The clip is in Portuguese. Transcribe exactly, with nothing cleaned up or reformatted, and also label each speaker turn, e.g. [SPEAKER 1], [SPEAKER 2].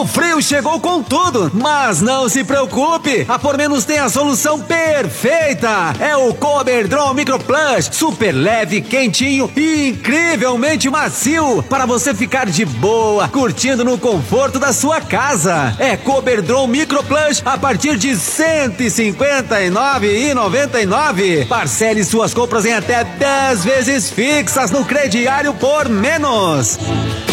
[SPEAKER 1] O frio chegou com tudo, mas não se preocupe, a Por Menos tem a solução perfeita. É o Coberdron Micro Plush, super leve, quentinho e incrivelmente macio, para você ficar de boa, curtindo no conforto da sua casa. É Coberdron Micro Plush a partir de cento e cinquenta e nove reais e noventa e nove centavos. Parcele suas compras em até dez vezes fixas no crediário Por Menos.